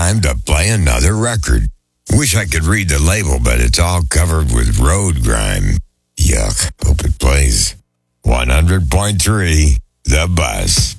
time to play another record. Wish I could read the label, but it's all covered with road grime. Yuck. Hope it plays. 100.3, The Bus.